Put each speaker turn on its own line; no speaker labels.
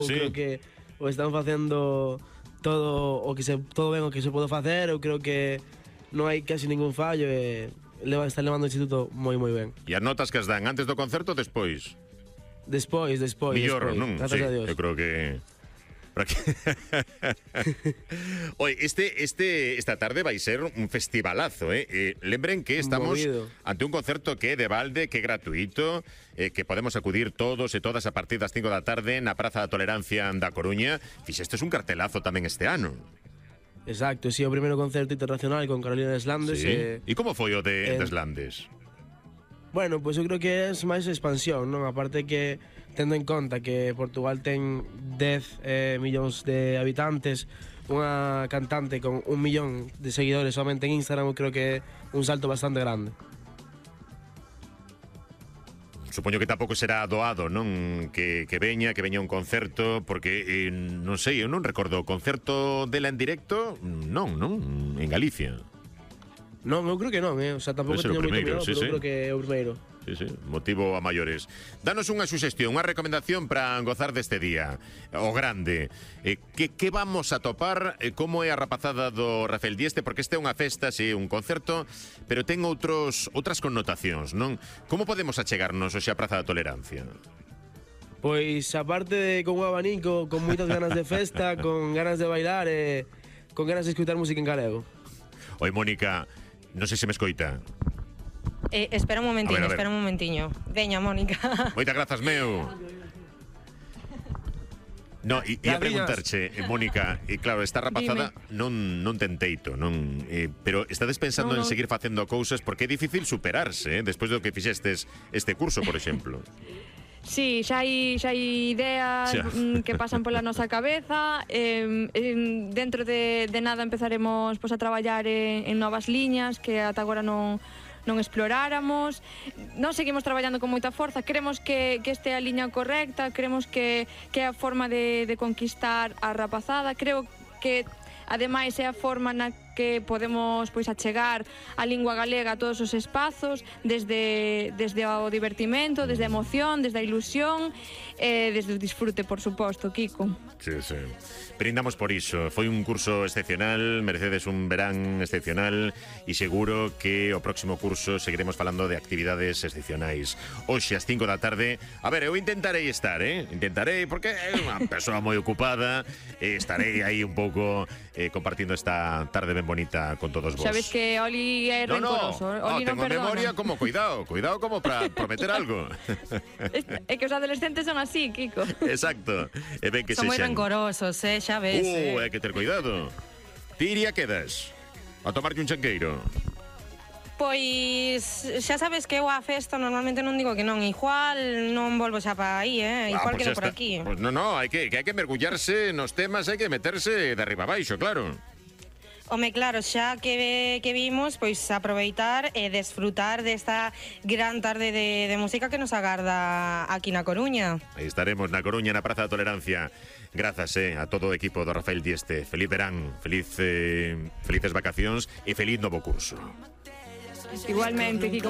Sí.
Creo que o están facendo todo ben o que se pode facer. Eu creo que non hai casi ningún fallo e está levando o instituto moi ben.
E as notas que as dan antes do concerto ou despois?
Despois.
Millor, non?
Gracias
Sí,
a Dios.
eu creo que... Oye, esta tarde vai ser un festivalazo, lembren que estamos
Movido.
ante un concerto que é de balde, que é gratuito, que podemos acudir todos e todas a partir das 5 da tarde na Praza da Tolerancia da Coruña. Fixestes un cartelazo tamén este ano.
Exacto, sí, o primeiro concerto internacional con Carolina Deslandes.
Sí. E como foi o de
en-
Deslandes?
Bueno, pois eu creo que é máis expansión, non? Aparte que, tendo en conta que Portugal ten 10 millóns de habitantes, unha cantante con 1 millón de seguidores somente en Instagram, eu creo que é un salto bastante grande.
Supoño que tampouco será doado, non? Que veña un concerto, porque non sei, eu non recordo o concerto dela en directo, non, en Galicia.
Non, eu creo que non, O sea, tampouco
Debe ser o
teño moito
primeiro,
medo,
sí,
pero
sí.
eu creo que é o primeiro.
Sí, motivo a maiores. Danos unha suxestión, unha recomendación para gozar deste día, o grande. Que vamos a topar? Como é a rapazada do Rafael Dieste? Porque este é unha festa, sí, un concerto, pero ten outras connotacións, non? Como podemos achegarnos hoxe á Praza da Tolerancia?
Pois, aparte de con un abanico, con moitas ganas de festa, con ganas de bailar e con ganas de escutar música en galego.
Oi, Mónica, non sei se me escoita.
Espera un momentiño,
A ver.
espera un momentiño. Veña, Mónica.
Moitas grazas, meu. No, e a
Gracias.
preguntarche, Mónica, claro, esta rapazada non ten teito, non, pero estades pensando en
Non.
seguir facendo cousas porque é difícil superarse, despois do que fixestes este curso, por exemplo.
Sí, xa hai ideas
Xa.
que pasan pola nosa cabeza. Dentro de nada empezaremos a traballar en novas liñas que ata agora non exploráramos. Non seguimos traballando con moita forza. Queremos que este é a liña correcta, queremos que é a forma de conquistar a rapazada. Creo que ademais é a forma na que podemos achegar a lingua galega a todos os espazos, desde o divertimento, desde a emoción, desde a ilusión, desde o disfrute, por suposto, Kiko.
Sí. Brindamos por iso. Foi un curso excepcional, merecedes un verán excepcional e seguro que o próximo curso seguiremos falando de actividades excepcionais. Hoxe ás 5 da tarde. A ver, eu intentarei estar, Intentarei, porque é unha persoa moi ocupada, estarei aí un pouco compartindo esta tarde ben bonita con todos vos.
Xa ves que Oli é rencoroso. Oli non
tengo
perdona.
memoria como cuidado como para prometer algo.
É que os adolescentes son así, Kiko.
Exacto. E ben que
Son moi
sexan.
rencorosos, xa ves.
Hai que ter cuidado. Ti iría quedas a tomarlle un chanqueiro.
Pois xa sabes que eu a festa normalmente non digo que non. Igual non volvo xa para aí, igual
Pois
quedo
xa
por
está.
aquí.
Pois no, hai que mergullarse nos temas, hai que meterse de arriba abaixo, claro.
Home, claro, xa que vimos, pois aproveitar e desfrutar desta gran tarde de música que nos agarda aquí na Coruña.
Aí estaremos na Coruña, na Praza da Tolerancia. Grazas a todo o equipo do Rafael Dieste. Feliz verán, felices vacacións e feliz novo curso.
Igualmente, Kiko,